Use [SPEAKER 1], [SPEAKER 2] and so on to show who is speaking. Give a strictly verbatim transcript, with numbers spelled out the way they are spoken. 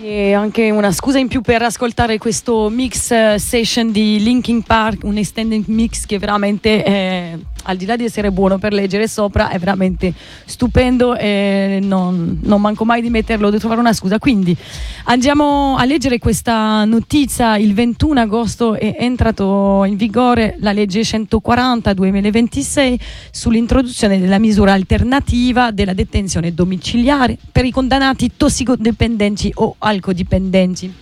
[SPEAKER 1] E anche una scusa in più per ascoltare questo mix session di Linkin Park, un extended mix che veramente è, al di là di essere buono per leggere sopra, è veramente stupendo e non, non manco mai di metterlo, devo trovare una scusa. Quindi andiamo a leggere questa notizia. Il ventuno agosto è entrato in vigore la legge centoquaranta duemilaventisei sull'introduzione della misura alternativa della detenzione domiciliare per i condannati tossicodipendenti o alcodipendenti.